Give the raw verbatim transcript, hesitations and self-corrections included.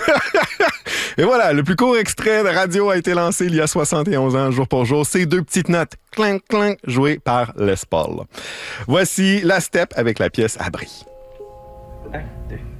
Et voilà, le plus court extrait de radio a été lancé il y a soixante et onze ans, jour pour jour. Ces deux petites notes, clink, clink, jouées par Les Paul. Voici la step avec la pièce Abri. un, deux.